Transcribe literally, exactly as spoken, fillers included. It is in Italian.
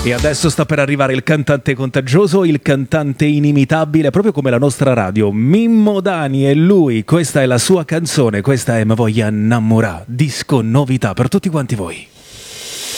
E adesso sta per arrivare il cantante contagioso, il cantante inimitabile, proprio come la nostra radio, Mimmo Dani, e lui, questa è la sua canzone, questa è Me voglia innamorà, disco novità per tutti quanti voi.